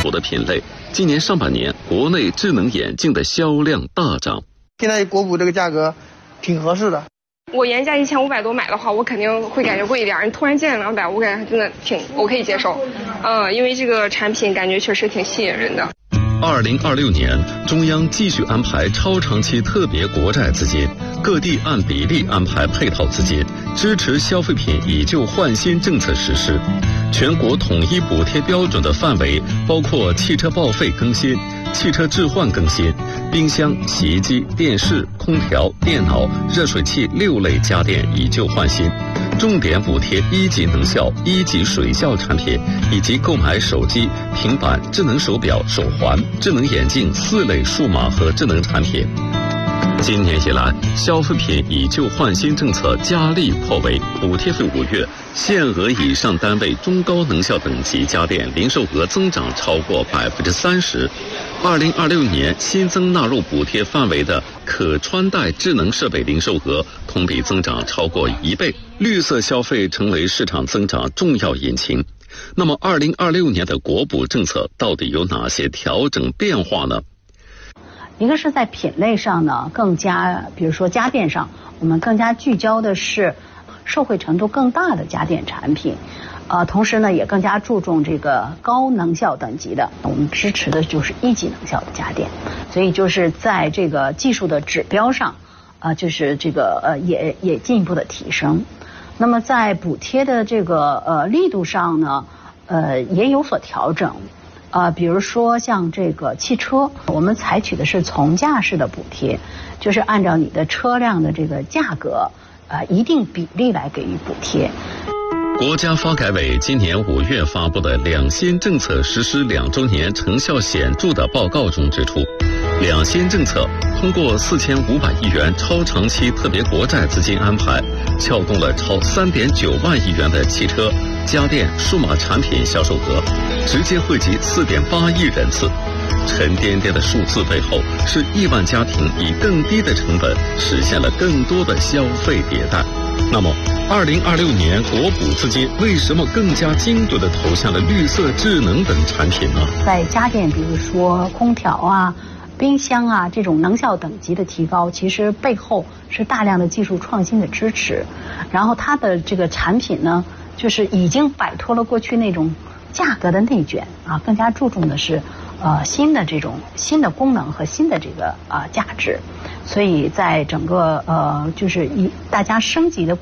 补的品类。今年上半年，国内智能眼镜的销量大涨。 现在国补这个价格挺合适的。 我原价1500多买的话，我肯定会感觉贵一点。你突然降200，我感觉真的我可以接受。因为这个产品感觉确实挺吸引人的。 2026年，中央继续安排超长期特别国债资金，各地按比例安排配套资金，支持消费品以旧换新政策实施。全国统一补贴标准的范围包括汽车报废更新、汽车置换更新、冰箱、洗衣机、电视、空调、电脑、热水器6类家电以旧换新，重点补贴1级能效、1级水效产品，以及购买手机、平板、智能手表、手环、智能眼镜4类数码和智能产品。今年以来，消费品以旧换新政策加力破围，补贴费5月限额以上单位中高能效等级家电零售额增长超过30%。2026年新增纳入补贴范围的可穿戴智能设备零售额同比增长超过1倍，绿色消费成为市场增长重要引擎。那么2026年的国补政策到底有哪些调整变化呢？ 一个是在品类上呢，更加，比如说家电上，我们更加聚焦的是受惠程度更大的家电产品，同时呢也更加注重这个高能效等级的，我们支持的就是1级能效的家电，所以就是在这个技术的指标上，就是这个也进一步的提升。那么在补贴的这个力度上呢，也有所调整。比如说像这个汽车，我们采取的是从价式的补贴，就是按照你的车辆的这个价格，一定比例来给予补贴。 国家发改委今年5月发布的两新政策实施2周年成效显著的报告中指出，两新政策通过4500亿元超长期特别国债资金安排，撬动了超3.9万亿元的汽车、家电、数码产品销售额，直接惠及4.8亿人次。沉甸甸的数字背后，是亿万家庭以更低的成本实现了更多的消费迭代。那么2026年国补资金为什么更加精准地投向了绿色、智能等产品呢？ 在家电，比如说空调啊、冰箱啊这种能效等级的提高，其实背后是大量的技术创新的支持，然后它的这个产品呢，就是已经摆脱了过去那种价格的内卷啊，更加注重的是新的功能和新的这个价值，所以在整个就是大家升级的